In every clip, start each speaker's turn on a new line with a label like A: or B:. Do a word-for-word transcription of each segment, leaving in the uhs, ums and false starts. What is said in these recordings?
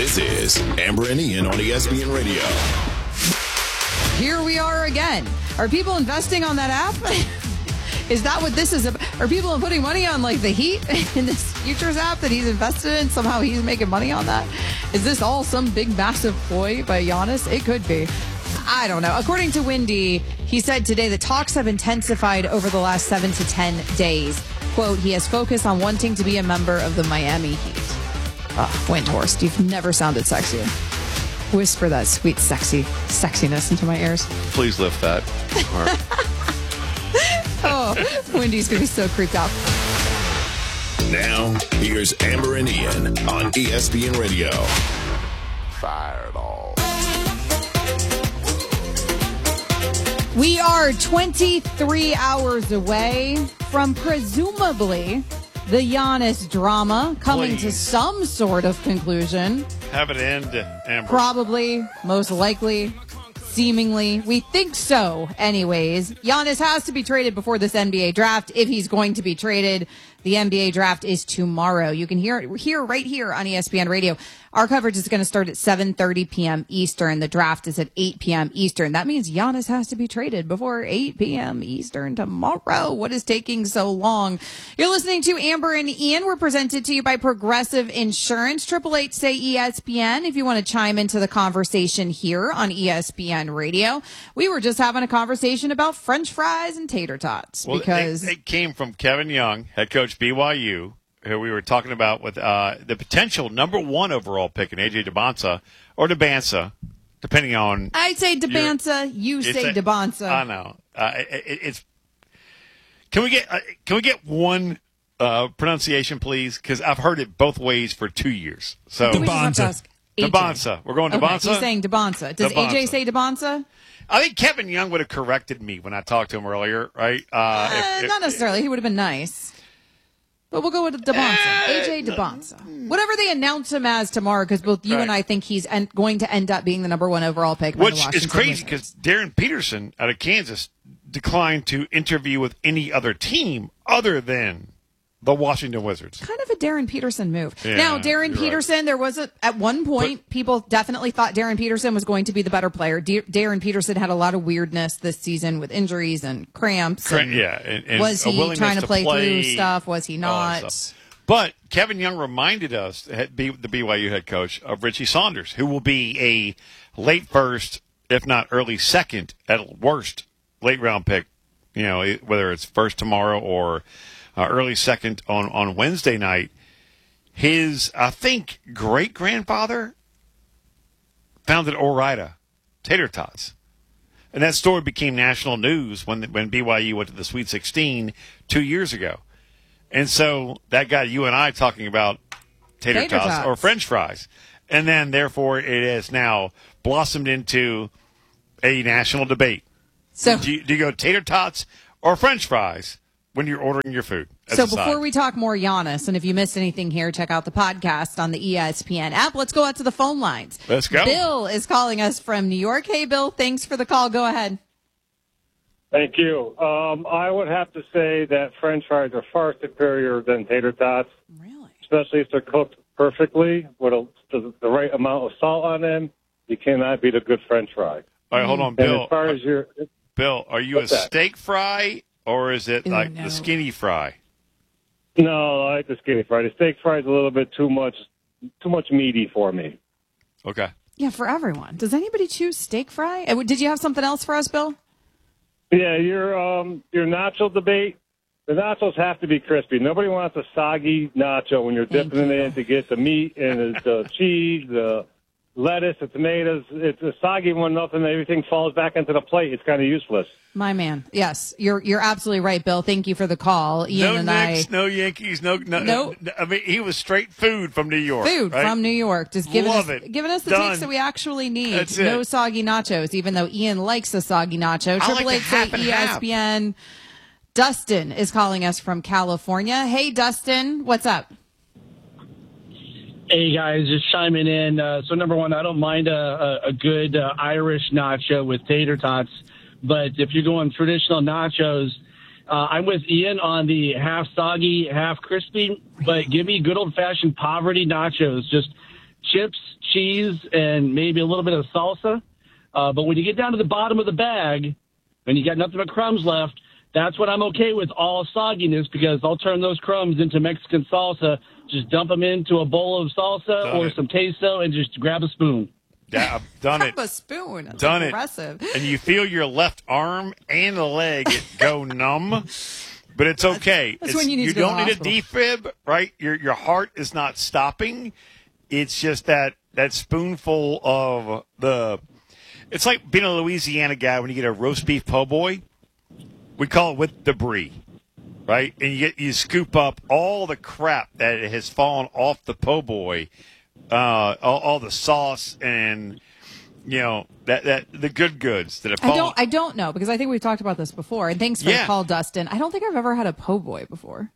A: This is Amber and Ian on E S P N Radio.
B: Here we are again. Are people investing on that app? Is that what this is about? Are people putting money on like the Heat in this futures app that he's invested in? Somehow he's making money on that? Is this all some big massive ploy by Giannis? It could be. I don't know. According to Windy, he said today that talks have intensified over the last seven to ten days. Quote, he has focused on wanting to be a member of the Miami Heat. Oh, Windhorst, you've never sounded sexier. Whisper that sweet, sexy sexiness into my ears.
C: Please lift that.
B: Oh, Wendy's going to be so creeped out.
A: Now, here's Amber and Ian on E S P N Radio.
C: Fireball.
B: We are twenty-three hours away from presumably the Giannis drama coming
C: Please.
B: to some sort of conclusion.
C: Have it end, Amber.
B: Probably, most likely, seemingly. We think so, anyways. Giannis has to be traded before this N B A draft if he's going to be traded. The N B A draft is tomorrow. You can hear it here, right here on E S P N Radio. Our coverage is going to start at seven thirty p.m. Eastern. The draft is at eight p.m. Eastern. That means Giannis has to be traded before eight p.m. Eastern tomorrow. What is taking so long? You're listening to Amber and Ian. We're presented to you by Progressive Insurance. Triple Eight say E S P N if you want to chime into the conversation here on E S P N Radio. We were just having a conversation about French fries and tater tots
C: well,
B: because
C: it, it came from Kevin Young, head coach B Y U, who we were talking about with uh, the potential number one overall pick in A J Debonsa or Debansa, depending on.
B: I say Debansa, you say
C: a,
B: Debonsa.
C: I know. Uh, it, it's. Can we get uh, can we get one uh, pronunciation, please? Because I've heard it both ways for two years. So
D: Debonsa.
C: Debonsa. We're going
B: Okay,
C: Debonsa.
B: he's saying Debonsa. Does
C: Debonsa.
B: A J say Debonsa?
C: I think Kevin Young would have corrected me when I talked to him earlier, right? Uh,
B: Uh,
C: if- if-
B: not necessarily. He would have been nice. But we'll go with Debonsa. A J Debonsa. Whatever they announce him as tomorrow, because both you
C: Right.
B: and I think he's en- going to end up being the number one overall pick. by the
C: Which is
B: Washington
C: crazy
B: Wizards.
C: because Darren Peterson out of Kansas declined to interview with any other team other than the Washington Wizards.
B: Kind of a Darren Peterson move.
C: Yeah,
B: now, Darren
C: you're
B: Peterson,
C: right.
B: there was a, at one point, people definitely thought Darren Peterson was going to be the better player. D- Darren Peterson had a lot of weirdness this season with injuries and cramps.
C: Cra-
B: and
C: yeah, and, and
B: was
C: a
B: he
C: willingness
B: trying to play,
C: play
B: through stuff? Was he
C: all that
B: not?
C: stuff. But Kevin Young reminded us, the B Y U head coach, of Richie Saunders, who will be a late first, if not early second, at worst, late round pick. You know, whether it's first tomorrow or uh, early second on, on Wednesday night. His, I think, great grandfather founded Ore-Ida Tater Tots. And that story became national news when when B Y U went to the Sweet sixteen two years ago. And so that got you and I talking about tater,
B: Tater
C: tots,
B: tots.
C: or French fries. And then, therefore, it has now blossomed into a national debate.
B: So,
C: Do you, do you go tater tots or French fries when you're ordering your food? as
B: so
C: a side?
B: before we talk more Giannis, and if you missed anything here, check out the podcast on the E S P N app. Let's go out to the phone lines.
C: Let's go.
B: Bill is calling us from New York. Hey, Bill, thanks for the call. Go ahead.
E: Thank you. Um, I would have to say that French fries are far superior than tater tots,
B: Really?
E: especially if they're cooked perfectly with a, the, the right amount of salt on them. You cannot beat a good French fry.
C: All right, hold on,
E: And
C: Bill.
E: as far as your,
C: Bill, are you
E: What's
C: a
E: that?
C: steak fry or is it
B: Ooh,
C: like
B: no.
C: the skinny fry?
E: no, I like the skinny fry. The steak fry is a little bit too much, too much meaty for me.
C: Okay.
B: Yeah, for everyone. Does anybody choose steak fry? Uh, Did you have something else for us, Bill?
E: Yeah, your um, your nacho debate. The nachos have to be crispy. Nobody wants a soggy nacho when you're
B: Thank
E: dipping it
B: you.
E: in to get the meat and the, the cheese, the lettuce, the tomatoes. It's a soggy one. Nothing. Everything falls back into the plate. It's kind of useless.
B: My man. Yes, you're you're absolutely right, Bill. Thank you for the call. Ian
C: no
B: and
C: Knicks,
B: I.
C: no Yankees, no, no.
B: Nope.
C: I mean, he was straight food from New York.
B: Food
C: right?
B: from New York, just giving
C: Love
B: us
C: it.
B: giving us the
C: Done.
B: takes that we actually need.
C: That's it.
B: No soggy nachos, even though Ian likes a soggy nacho.
C: I like
B: Triple
C: the
B: eight say
C: half and
B: E S P N. Dustin is calling us from California. Hey, Dustin, what's up?
D: Hey, guys, just chiming in. Uh, so, number one, I don't mind a, a, a good uh, Irish nacho with tater tots. But if you're going traditional nachos, uh, I'm with Ian on the half soggy, half crispy. But give me good old-fashioned poverty nachos. Just chips, cheese, and maybe a little bit of salsa. Uh, but when you get down to the bottom of the bag and you got nothing but crumbs left, that's when I'm okay with all sogginess, because I'll turn those crumbs into Mexican salsa, just dump them into a bowl of salsa
C: Done
D: or
C: it.
D: some queso and just grab a spoon.
C: Yeah, I've done it.
B: Have a spoon. That's
C: Done
B: impressive.
C: it. And you feel your left arm and the leg go numb, but it's okay.
B: that's
C: It's-
B: when you need to go
C: don't
B: to
C: need
B: the
C: a defib, right? Your your heart is not stopping. It's just that that spoonful of the. It's like being a Louisiana guy when you get a roast beef po' boy. We call it with debris, right? And you get you scoop up all the crap that has fallen off the po' boy. Uh, all, all the sauce and you know that that the good goods that have
B: I
C: fallen.
B: don't. I don't know, because I think we've talked about this before. And thanks for
C: Yeah.
B: the call, Dustin. I don't think I've ever had a po' boy before.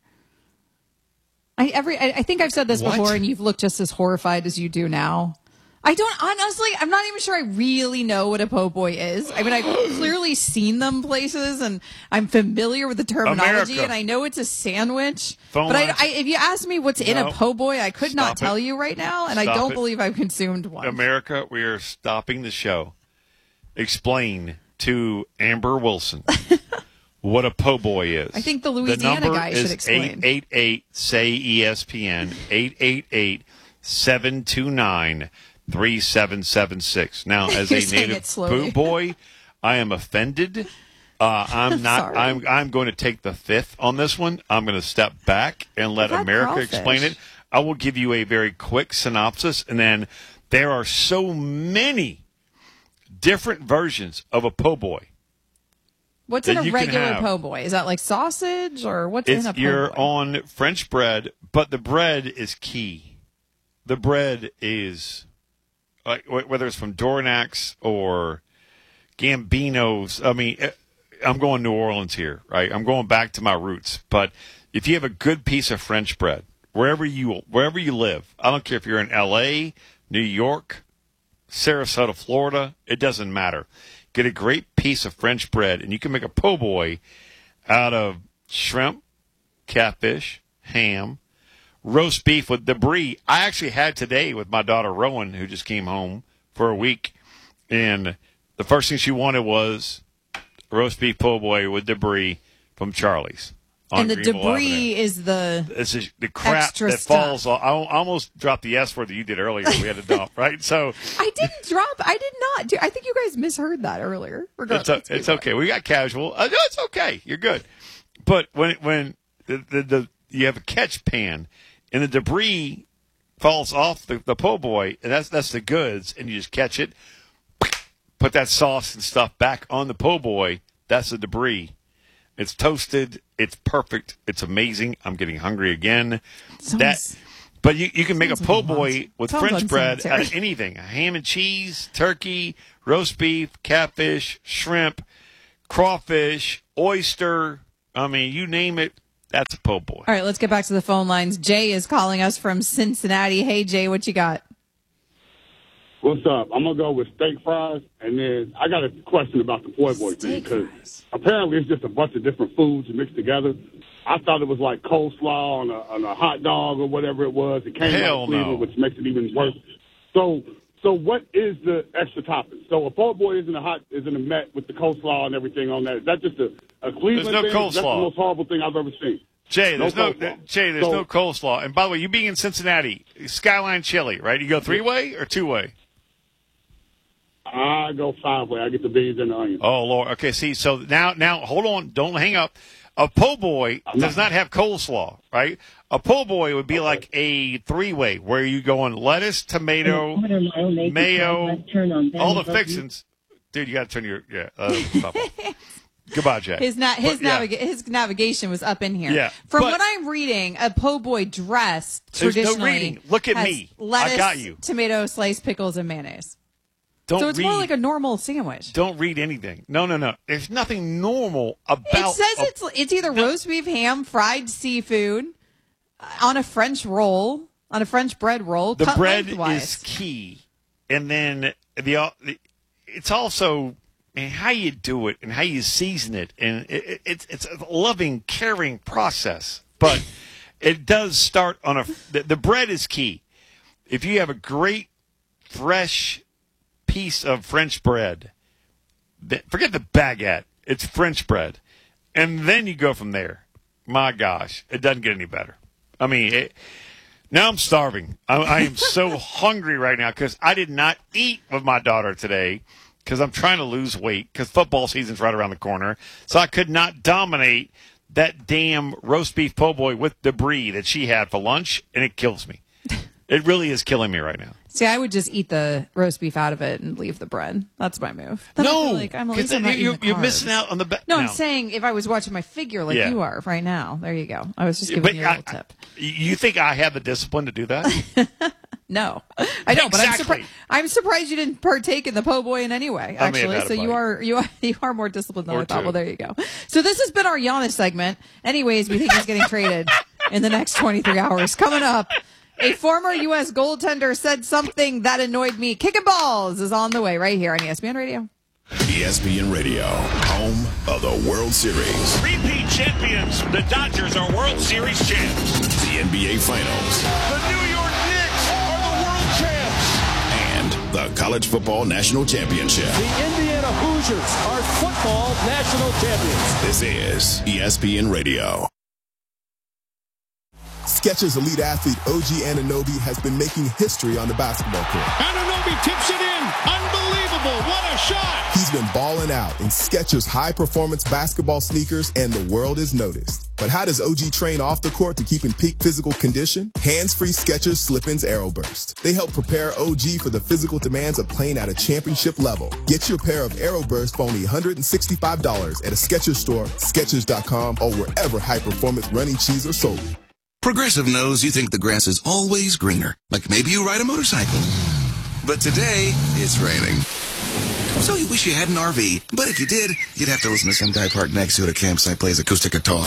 B: I every. I, I think I've said this
C: What?
B: before, and you've looked just as horrified as you do now. I don't honestly. I'm not even sure I really know what a po' boy is. I mean, I've clearly seen them places, and I'm familiar with the terminology,
C: America.
B: and I know it's a sandwich.
C: Phone
B: but I,
C: lines.
B: I, if you ask me what's in
C: No.
B: a po' boy, I could not
C: Stop
B: tell
C: it.
B: you right now, and I
C: Stop
B: don't
C: it.
B: believe I've consumed one.
C: America, we are stopping the show. Explain to Amber Wilson what a po' boy is.
B: I think the Louisiana
C: number
B: guy should
C: is
B: explain.
C: eight eight eight, say E S P N, eight eight eight, seven two nine, three seven seven six. Now, as
B: You're
C: a
B: saying
C: native
B: it slowly.
C: po' boy, I am offended. Uh, I'm not.
B: Sorry.
C: I'm. I'm going to take the fifth on this one. I'm going to step back and let
B: I've had
C: America
B: crawfish.
C: explain it. I will give you a very quick synopsis, and then there are so many different versions of a po' boy.
B: What's
C: that
B: in a
C: you can
B: regular
C: have.
B: po' boy? Is that like sausage, or what's
C: It's
B: in a po'
C: you're
B: boy?
C: on French bread, but the bread is key. The bread is like wh- whether it's from Dornax or Gambino's. I mean, eh, I'm going New Orleans here, right? I'm going back to my roots. But if you have a good piece of French bread, wherever you wherever you live, I don't care if you're in L A, New York, Sarasota, Florida, it doesn't matter. Get a great piece of French bread, and you can make a po' boy out of shrimp, catfish, ham, roast beef with debris. I actually had today with my daughter Rowan, who just came home for a week, and the first thing she wanted was roast beef po' boy with debris from Charlie's. on
B: and the
C: Greenville
B: debris
C: Avenue.
B: is the
C: This is the crap
B: extra
C: that
B: stuff.
C: falls. off. I al- almost dropped the S word that you did earlier. We had to dump, right? So
B: I didn't drop. I did not. Do, I think you guys misheard that earlier.
C: it's,
B: Regardless,
C: o- it's okay. We got casual. Uh, no, it's okay. You're good. But when when the, the, the you have a catch pan and the debris falls off the, the po' boy, and that's that's the goods, and you just catch it, put that sauce and stuff back on the po' boy. That's the debris. It's toasted. It's perfect. It's amazing. I'm getting hungry again.
B: Sounds-
C: that, but you, you can make a
B: sounds
C: po'
B: like a
C: boy
B: monster.
C: with
B: Sounds
C: French bread
B: unsanitary.
C: out of anything: ham and cheese, turkey, roast beef, catfish, shrimp, crawfish, oyster. I mean, you name it. That's a po' boy.
B: All right, let's get back to the phone lines. Jay is calling us from Cincinnati. Hey, Jay, what you got?
F: What's up? I'm gonna go with steak fries, and then I got a question about the po' boy thing
B: Steak
F: because
B: fries.
F: apparently it's just a bunch of different foods mixed together. I thought it was like coleslaw on a, on a hot dog or whatever it was. It came
C: Hell
F: out of Cleveland,
C: no.
F: which makes it even worse. So, so what is the extra topping? So a po' boy isn't a hot, isn't a met with the coleslaw and everything on that. Is that just a, a Cleveland
C: no
F: thing? That's the
C: coleslaw.
F: most horrible thing I've ever seen.
C: Jay, there's no,
F: coleslaw.
C: Jay, there's
F: So-
C: no coleslaw. And by the way, you being in Cincinnati, Skyline Chili, right? You go three way or two way?
F: I go five way. I get the beans and the onions.
C: Oh Lord. Okay. See, so now, now, hold on. Don't hang up. A po' boy does not have coleslaw, right? A po' boy would be like a three way where you go on lettuce, tomato,
G: Quarter mile, make a
C: mayo,
G: left turn on
C: all the
G: Vanderbilt
C: fixins. Dude, you got to turn your yeah. Uh, stop off. Goodbye, Jay.
B: His na- his,
C: But, yeah.
B: naviga- his navigation was up in here.
C: Yeah,
B: From
C: but-
B: what I'm reading, a po' boy dress
C: There's no
B: traditionally
C: reading. Look at
B: has
C: me. I
B: lettuce,
C: got you.
B: tomato, sliced pickles, and mayonnaise.
C: Don't
B: So it's
C: read.
B: more like a normal sandwich.
C: Don't read anything. No, no, no. There's nothing normal about.
B: It says
C: a-
B: it's it's either roast beef, ham, fried seafood, uh, on a French roll, on a French bread roll.
C: the
B: cut
C: bread
B: lengthwise.
C: is key, and then the it's also and how you do it and how you season it, and it, it, it's it's a loving, caring process. But it does start on a the, the bread is key. if you have a great, fresh piece of French bread, forget the baguette, it's French bread, and then you go from there. My gosh, it doesn't get any better. I mean, it, now I'm starving. I, I am so hungry right now because I did not eat with my daughter today because I'm trying to lose weight because football season's right around the corner. So I could not dominate that damn roast beef po' boy with debris that she had for lunch, and it kills me. It really is killing me right now.
B: See, I would just eat the roast beef out of it and leave the bread. That's my move. Then
C: no,
B: I feel like I'm at least I'm not
C: you,
B: eating the
C: you're
B: carbs.
C: missing out on the best.
B: No, I'm saying if I was watching my figure like
C: Yeah.
B: you are right now. There you go. I was just giving
C: But
B: you a
C: I,
B: little tip.
C: You think I have the discipline to do that?
B: No, I don't. But I'm
C: Exactly.
B: surprised. I'm surprised you didn't partake in the po' boy in any way.
C: I may have
B: Actually,
C: had a
B: so you
C: bite.
B: are you are you are more disciplined than
C: Or
B: I thought.
C: two.
B: Well, there you go. So this has been our Giannis segment. Anyways, we think he's getting traded in the next twenty-three hours. Coming up, a former U S goaltender said something that annoyed me. Kicking balls is on the way right here on E S P N Radio.
A: E S P N Radio, home of the World Series,
G: Repeat champions, the Dodgers are World Series champs.
A: the N B A Finals,
G: The New York Knicks are the world champs.
A: and the College Football National Championship.
H: The Indiana Hoosiers are football national champions.
A: This is E S P N Radio.
I: Skechers elite athlete O G Anunoby has been making history on the basketball court.
G: Anunoby tips it in. Unbelievable. What a shot.
I: He's been balling out in Skechers high-performance basketball sneakers, and the world has noticed. But how does O G train off the court to keep in peak physical condition? Hands-free Skechers Slip-ins AeroBurst. They help prepare O G for the physical demands of playing at a championship level. Get your pair of AeroBurst for only one hundred sixty-five dollars at a Skechers store, Skechers dot com, or wherever high-performance running shoes are sold.
J: Progressive knows you think the grass is always greener, like maybe you ride a motorcycle. But today, it's raining. So you wish you had an R V, but if you did, you'd have to listen to some guy parked next to it at a campsite plays acoustic guitar.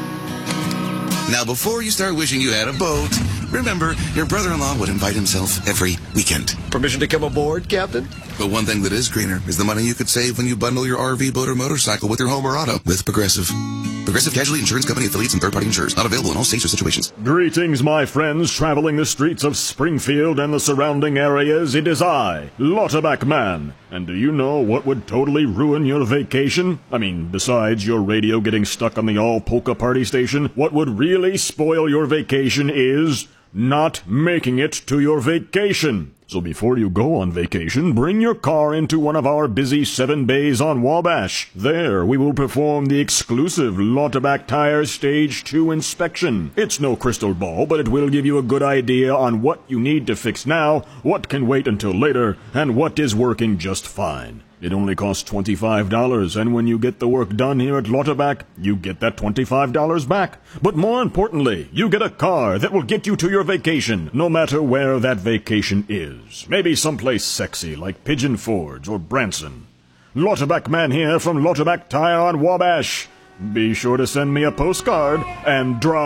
J: Now, before you start wishing you had a boat, remember, your brother-in-law would invite himself every weekend.
H: Permission to come aboard, Captain?
J: But one thing that is greener is the money you could save when you bundle your R V, boat, or motorcycle with your home or auto with Progressive. Progressive Casualty Insurance Company affiliates and third-party insurers. Not available in all states or situations.
K: Greetings, my friends, traveling the streets of Springfield and the surrounding areas. It is I, Lauterbach Man. And do you know what would totally ruin your vacation? I mean, besides your radio getting stuck on the all-polka party station, what would really spoil your vacation is not making it to your vacation. So before you go on vacation, bring your car into one of our busy seven bays on Wabash. There, we will perform the exclusive Lauterbach Tires Stage two inspection. It's no crystal ball, but it will give you a good idea on what you need to fix now, what can wait until later, and what is working just fine. It only costs twenty-five dollars, and when you get the work done here at Lauterbach, you get that twenty-five dollars back. But more importantly, you get a car that will get you to your vacation, no matter where that vacation is. Maybe someplace sexy like Pigeon Forge or Branson. Lauterbach Man here from Lauterbach Tire on Wabash. Be sure to send me a postcard and drive.